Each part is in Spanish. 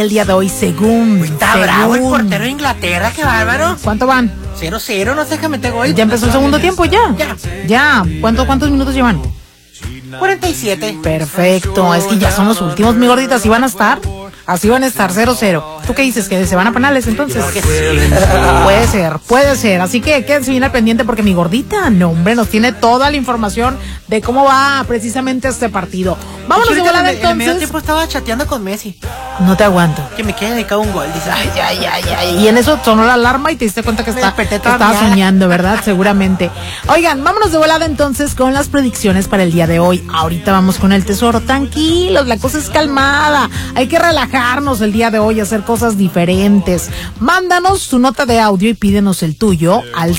El día de hoy, según... Está bravo el portero de Inglaterra, qué bárbaro. ¿Cuánto van? 0-0, no se deja meter gol. ¿Ya empezó el segundo tiempo? Ya. ¿Cuántos minutos llevan? 47. Perfecto, es que ya son los últimos, mi gordita, así van a estar 0-0. ¿Tú qué dices? ¿Que se van a penales entonces? Puede ser, así que quédense bien al pendiente porque mi gordita, no hombre, nos tiene toda la información de cómo va precisamente este partido. Vámonos de volada entonces. En el medio tiempo estaba chateando con Messi. No te aguanto. Que me quede dedicado un gol, dice. Ay. Y en eso sonó la alarma y te diste cuenta que estaba soñando, ¿verdad? Seguramente. Oigan, vámonos de volada entonces con las predicciones para el día de hoy. Ahorita vamos con el tesoro. Tranquilos, la cosa es calmada. Hay que relajarnos el día de hoy, hacer cosas diferentes. Mándanos tu nota de audio y pídenos el tuyo al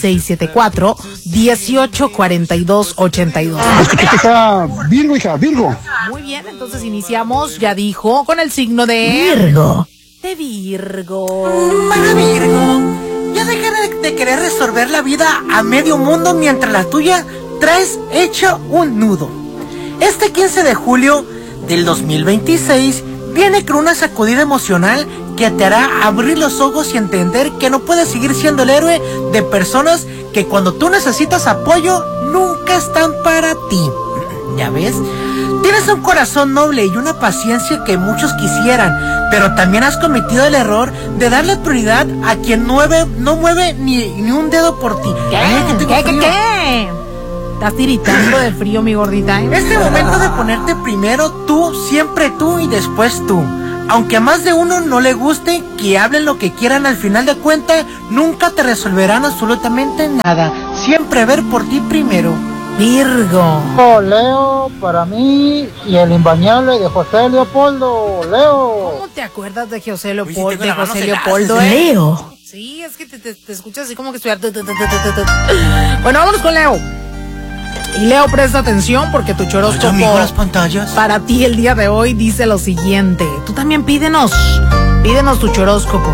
6674-184282. Escuché que sea Virgo, hija, Virgo. Muy bien, entonces iniciamos, ya dijo, con el signo de Virgo. De Virgo. Para Virgo, ya deja de querer resolver la vida a medio mundo mientras la tuya traes hecho un nudo. Este 15 de julio del 2026 viene con una sacudida emocional que te hará abrir los ojos y entender que no puedes seguir siendo el héroe de personas que cuando tú necesitas apoyo nunca están para ti. ¿Ya ves? Tienes un corazón noble y una paciencia que muchos quisieran, pero también has cometido el error de darle prioridad a quien no mueve ni un dedo por ti. ¿Qué? Estás tiritando de frío, mi gordita, ¿eh? Este momento de ponerte primero tú, siempre tú y después tú. Aunque a más de uno no le guste que hablen lo que quieran, al final de cuentas nunca te resolverán absolutamente nada. Siempre ver por ti primero. Virgo. Leo, para mí, y el imbañable de José Leopoldo. Leo. ¿Cómo te acuerdas de José Leopoldo? Uy, De José Leopoldo, Leo. Sí, es que te escuchas así como que estuviera... Bueno, vámonos con Leo. Y Leo, presta atención porque tu choróscopo las pantallas. para ti el día de hoy dice lo siguiente. Tú también pídenos tu choróscopo.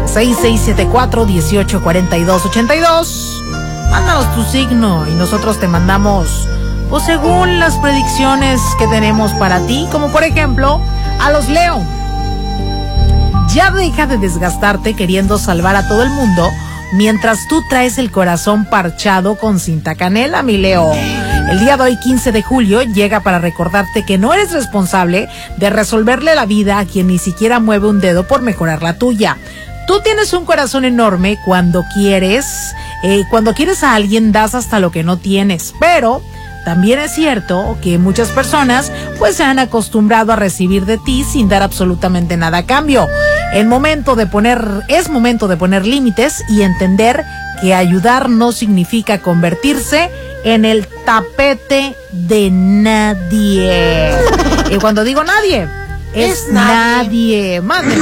6674-184282. Mándanos tu signo y nosotros te mandamos, pues según las predicciones que tenemos para ti, como por ejemplo, a los Leo. Ya deja de desgastarte queriendo salvar a todo el mundo mientras tú traes el corazón parchado con cinta canela, mi Leo. El día de hoy, 15 de julio, llega para recordarte que no eres responsable de resolverle la vida a quien ni siquiera mueve un dedo por mejorar la tuya. Tú tienes un corazón enorme cuando quieres a alguien das hasta lo que no tienes, pero también es cierto que muchas personas pues se han acostumbrado a recibir de ti sin dar absolutamente nada a cambio. Es momento de poner límites y entender que ayudar no significa convertirse en el tapete de nadie. Y cuando digo nadie, es nadie. Mándenme.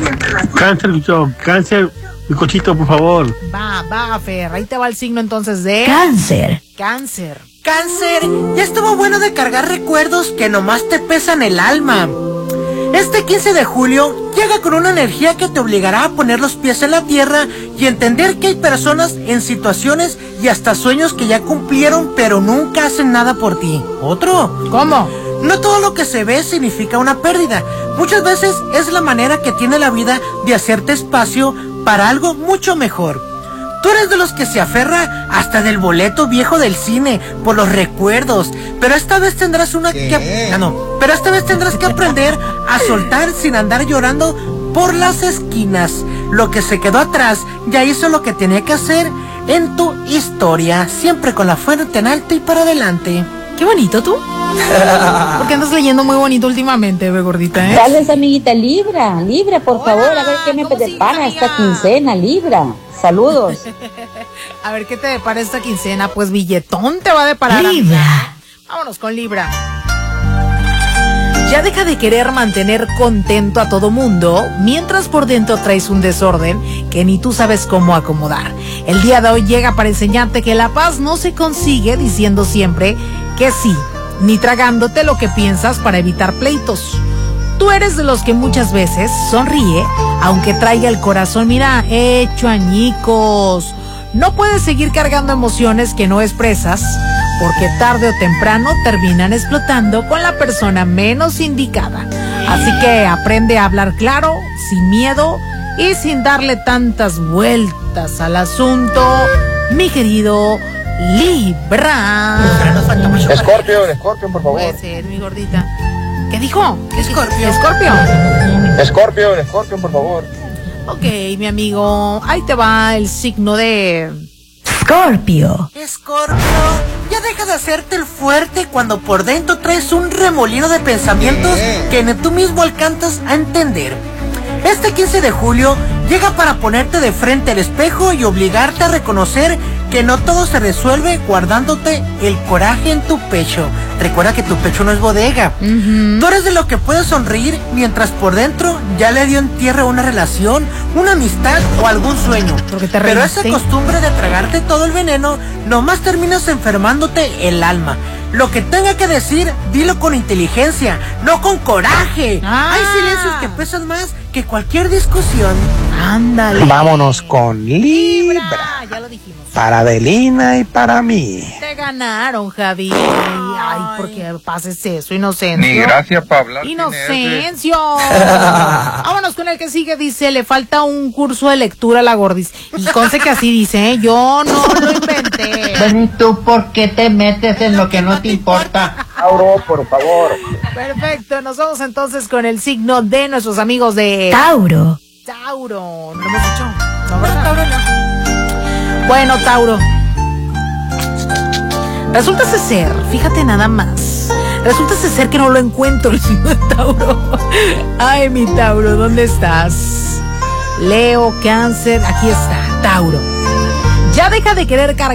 Cáncer, mi cochito, por favor. Va, Fer, ahí te va el signo entonces de... Cáncer. Cáncer, ya estuvo bueno de cargar recuerdos que nomás te pesan el alma. Este 15 de julio llega con una energía que te obligará a poner los pies en la tierra y entender que hay personas en situaciones y hasta sueños que ya cumplieron pero nunca hacen nada por ti. ¿Otro? ¿Cómo? No todo lo que se ve significa una pérdida. Muchas veces es la manera que tiene la vida de hacerte espacio para algo mucho mejor. Tú eres de los que se aferra hasta del boleto viejo del cine por los recuerdos, pero esta vez tendrás que aprender a soltar sin andar llorando por las esquinas. Lo que se quedó atrás ya hizo lo que tenía que hacer en tu historia, siempre con la frente en alto y para adelante. Qué bonito tú. Porque andas leyendo muy bonito últimamente, gordita, ¿eh? Gracias, amiguita. Libra, por favor, a ver qué me depara esta quincena, Libra. Saludos. A ver qué te depara esta quincena. Pues billetón te va a deparar. Libra. Vámonos con Libra. Ya deja de querer mantener contento a todo mundo mientras por dentro traes un desorden que ni tú sabes cómo acomodar. El día de hoy llega para enseñarte que la paz no se consigue diciendo siempre que sí, ni tragándote lo que piensas para evitar pleitos. Tú eres de los que muchas veces sonríe, aunque traiga el corazón, mira, hecho añicos. No puedes seguir cargando emociones que no expresas, porque tarde o temprano terminan explotando con la persona menos indicada. Así que aprende a hablar claro, sin miedo y sin darle tantas vueltas al asunto, mi querido Libra. Escorpio, por favor. Puede ser, mi gordita. ¿Qué dijo? Escorpio. Escorpio, por favor. Ok, mi amigo, ahí te va el signo de Scorpio. Escorpio, ya deja de hacerte el fuerte cuando por dentro traes un remolino de pensamientos que ni tú mismo alcanzas a entender. Este 15 de julio llega para ponerte de frente al espejo y obligarte a reconocer que no todo se resuelve guardándote el coraje en tu pecho. Recuerda que tu pecho no es bodega. Tú eres de lo que puedes sonreír mientras por dentro ya le dio entierro a una relación, una amistad o algún sueño. Pero esa costumbre de tragarte todo el veneno, nomás terminas enfermándote el alma. Lo que tenga que decir, dilo con inteligencia, no con coraje. Hay silencios que pesan más que cualquier discusión. Ándale. Vámonos con Libra. Ya lo dijimos. Para Adelina y para mí. Te ganaron, Javi. Ay, ¿por qué pases eso, Inocencio? Ni gracias para hablar. ¡Inocencio! Vámonos con el que sigue, dice, le falta un curso de lectura a la gordis. Y conste que así dice, ¿eh? Yo no lo inventé. Bueno, ¿y tú por qué te metes en lo que no te importa? Tauro, por favor. Perfecto, nos vamos entonces con el signo de nuestros amigos de Tauro. Tauro. ¿No lo hemos dicho? No, ¿verdad? Tauro no. Bueno, Tauro. Resulta ser, fíjate nada más. Resulta ser que no lo encuentro el signo de Tauro. Ay, mi Tauro, ¿dónde estás? Leo, Cáncer, aquí está, Tauro. Ya deja de querer cargar